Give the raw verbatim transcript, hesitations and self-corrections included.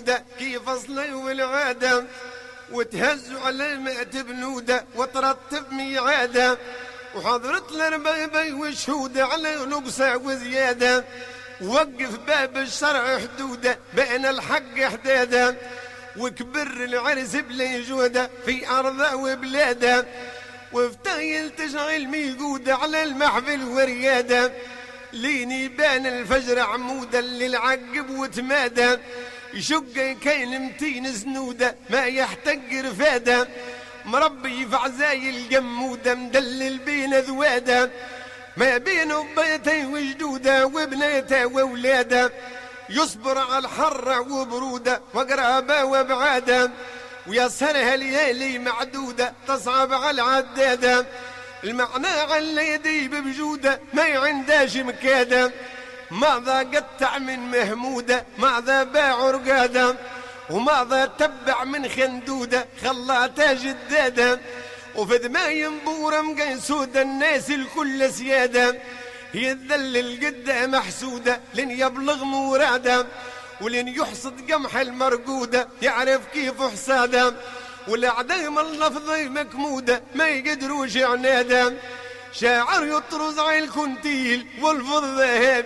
مشدودة كيف أصلي والعادة، وتهزوا على مئة بنودة وترتب ميعادة، وحضرت الربيبي وشهودة على نقصة وزيادة، وقف باب الشرع حدودة بين الحق حدادة، وكبر العرس بلا جودة في أرضه وبلاده، وفتايل تشعل ميقودة على المحفل وريادة، لين يبان الفجر عمودا للعقب وتمادى، يشق كاين متين سنودة ما يحتق رفادة، مربي في عزايل جمودة مدلل بين ذوادة، ما بينه بيتي وجدودة وبنيته وولاده، يصبر على الحر وبرودة وقرابة وبعادة، ويسهرها ليالي معدودة تصعب على العدادة، المعنى على يدي بوجودة ما عنداش مكادة، ماذا قطع من مهمودة ماذا باع رقادة، وماذا تبع من خندودة خلاته جدادة، وفي ذمايم بورة مقيسودة الناس الكل سيادة، يذلل قده محسودة لن يبلغ مراده، ولن يحصد قمح المرقودة يعرف كيف حساده، والأعدام اللفظي مكمودة ما يقدروش عناده، شاعر يطرز على الكنتيل والفض ذهب